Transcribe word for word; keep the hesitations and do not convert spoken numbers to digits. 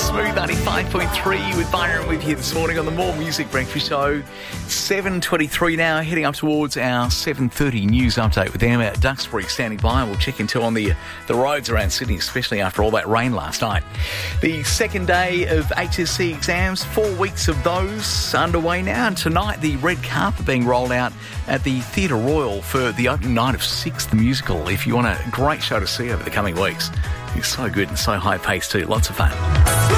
Smooth ninety-five point three with Byron with you this morning on the More Music Breakfast Show. seven twenty-three now, heading up towards our seven thirty news update with Emma at Duxbury standing by. We'll check into on the, the roads around Sydney, especially after all that rain last night. The second day of H S C exams, four weeks of those underway now. And tonight, the red carpet being rolled out at the Theatre Royal for the opening night of Six, the musical. If you want a great show to see over the coming weeks. It's so good and so high-paced too. Lots of fun.